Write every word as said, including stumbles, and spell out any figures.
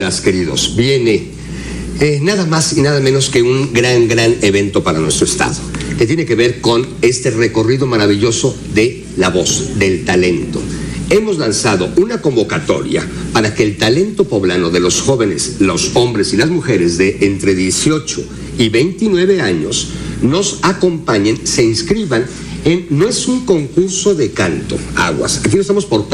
Queridos, viene eh, nada más y nada menos que un gran, gran evento para nuestro estado, que tiene que ver con este recorrido maravilloso de la voz, del talento. Hemos lanzado una convocatoria para que el talento poblano de los jóvenes, los hombres y las mujeres de entre dieciocho y veintinueve años nos acompañen, se inscriban en, no es un concurso de canto, aguas, aquí no estamos por